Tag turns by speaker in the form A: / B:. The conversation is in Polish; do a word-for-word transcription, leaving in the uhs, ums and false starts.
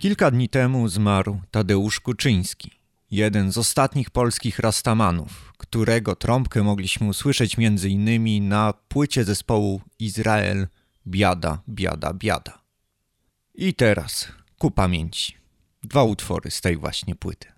A: Kilka dni temu zmarł Tadeusz Kuczyński, jeden z ostatnich polskich rastamanów, którego trąbkę mogliśmy usłyszeć między innymi na płycie zespołu Izrael Biada, Biada, Biada. I teraz ku pamięci dwa utwory z tej właśnie płyty.